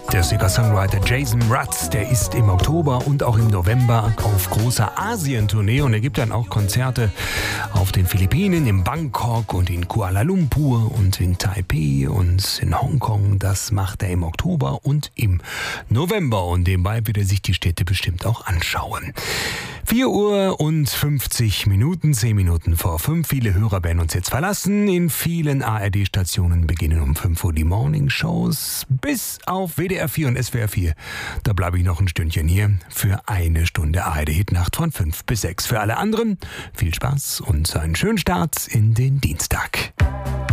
Der Singer-Songwriter Jason Mraz, der ist im Oktober und auch im November auf großer Asien-Tournee und er gibt dann auch Konzerte auf den Philippinen, in Bangkok und in Kuala Lumpur und in Taipei und in Hongkong. Das macht er im Oktober und im November und nebenbei wird er sich die Städte bestimmt auch anschauen. 4:50 Minuten, 10 Minuten vor 5. Viele Hörer werden uns jetzt verlassen. In vielen ARD-Stationen beginnen um 5 Uhr die Morning-Shows. Bis auf WDR 4 und SWR 4. Da bleibe ich noch ein Stündchen hier für eine Stunde ARD-Hitnacht von 5 bis 6. Für alle anderen viel Spaß und einen schönen Start in den Dienstag.